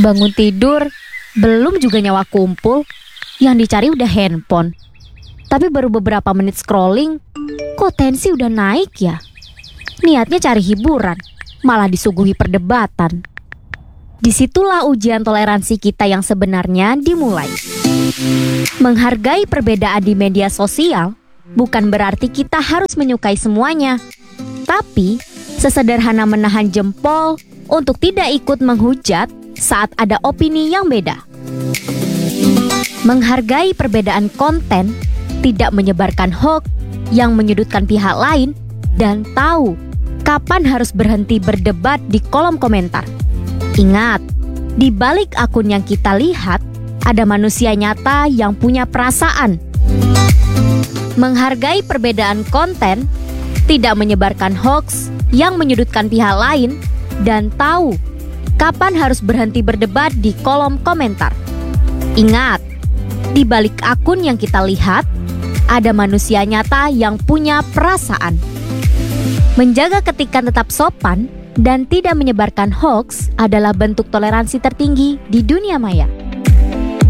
Bangun tidur, belum juga nyawa kumpul, yang dicari udah handphone. Tapi baru beberapa menit scrolling, kok tensi udah naik ya? Niatnya cari hiburan, malah disuguhi perdebatan. Disitulah ujian toleransi kita yang sebenarnya dimulai. Menghargai perbedaan di media sosial bukan berarti kita harus menyukai semuanya. Tapi, sesederhana menahan jempol untuk tidak ikut menghujat saat ada opini yang beda. Menghargai perbedaan konten, tidak menyebarkan hoax yang menyudutkan pihak lain, dan tahu kapan harus berhenti berdebat di kolom komentar. Ingat, di balik akun yang kita lihat, ada manusia nyata yang punya perasaan. Menghargai perbedaan konten, tidak menyebarkan hoax yang menyudutkan pihak lain, dan tahu kapan harus berhenti berdebat di kolom komentar. Ingat, di balik akun yang kita lihat, ada manusia nyata yang punya perasaan. Menjaga ketikan tetap sopan dan tidak menyebarkan hoax adalah bentuk toleransi tertinggi di dunia maya.